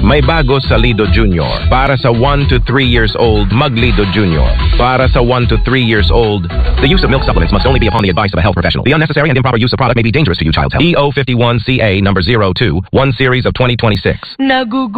May bago sa Lido Junior. Para sa 1 to 3 years old, mag-Lido Junior. Para sa 1 to 3 years old, the use of milk supplements must only be upon the advice of a health professional. The unnecessary and improper use of product may be dangerous to your child's health. EO51CA number 02, 1 series of 2026.